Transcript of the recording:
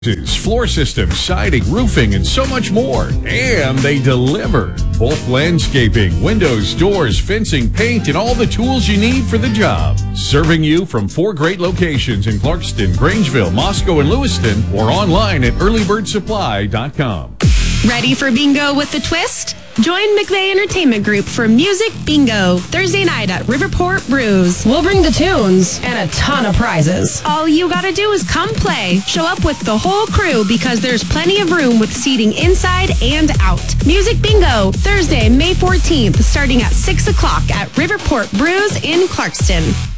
Floor systems, siding, roofing, and so much more. And they deliver. Both landscaping, windows, doors, fencing, paint, and all the tools you need for the job. Serving you from 4 great locations in Clarkston, Grangeville, Moscow, and Lewiston, or online at earlybirdsupply.com. Ready for bingo with the twist? Join McVeigh Entertainment Group for Music Bingo Thursday night at Riverport Brews. We'll bring the tunes and a ton of prizes. All you gotta do is come play. Show up with the whole crew because there's plenty of room with seating inside and out. Music Bingo Thursday, May 14th, starting at 6 o'clock at Riverport Brews in Clarkston.